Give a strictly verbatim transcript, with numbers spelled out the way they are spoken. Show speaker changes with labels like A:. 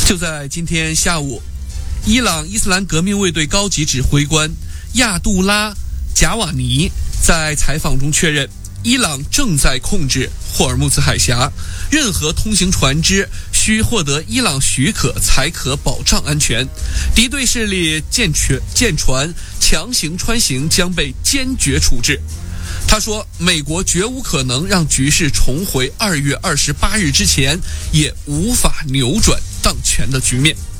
A: 就在今天下午，伊朗伊斯兰革命卫队高级指挥官亚杜拉·贾瓦尼在采访中确认，伊朗正在控制霍尔木兹海峡，任何通行船只需获得伊朗许可才可保障安全，敌对势力舰船舰船强行穿行将被坚决处置。他说，美国绝无可能让局势重回二月二十八日之前，也无法扭转当前的局面。